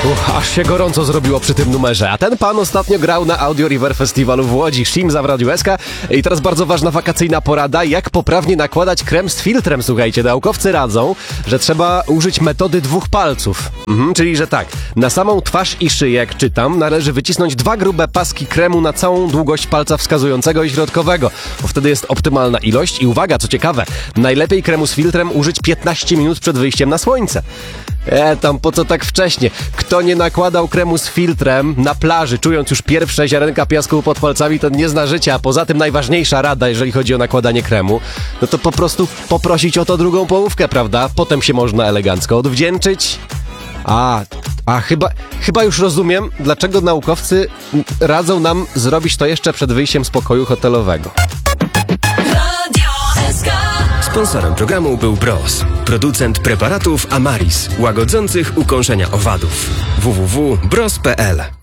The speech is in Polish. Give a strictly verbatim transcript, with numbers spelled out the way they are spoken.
Uch, aż się gorąco zrobiło przy tym numerze. A ten pan ostatnio grał na Audio River Festiwalu w Łodzi. Shimza w Radiu S K. I teraz bardzo ważna wakacyjna porada, jak poprawnie nakładać krem z filtrem. Słuchajcie, naukowcy radzą, że trzeba użyć metody dwóch palców. Mhm, czyli, że tak, na samą twarz i szyję, jak czytam, należy wycisnąć dwa grube paski kremu na całą długość palca wskazującego i środkowego, bo wtedy jest optymalna ilość. I uwaga, co ciekawe, najlepiej kremu z filtrem użyć piętnaście minut przed wyjściem na słońce. E, tam po co tak wcześnie? Kto nie nakładał kremu z filtrem na plaży, czując już pierwsze ziarenka piasku pod palcami, ten nie zna życia. A poza tym najważniejsza rada, jeżeli chodzi o nakładanie kremu, no to po prostu poprosić o to drugą połówkę, prawda? Potem się można elegancko odwdzięczyć. A, a chyba, chyba już rozumiem, dlaczego naukowcy radzą nam zrobić to jeszcze przed wyjściem z pokoju hotelowego. Sponsorem programu był Bros, producent preparatów Amaris, łagodzących ukąszenia owadów. w w w kropka bros kropka p l